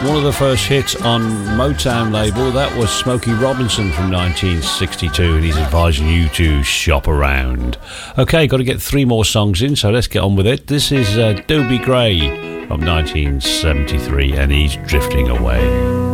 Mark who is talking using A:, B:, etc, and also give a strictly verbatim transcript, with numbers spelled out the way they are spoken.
A: One of the first hits on Motown label, that was Smokey Robinson from nineteen sixty-two, and he's advising you to shop around. Okay, got to get three more songs in, so let's get on with it. This is uh, Dobie Gray from nineteen seventy-three, and he's Drifting Away.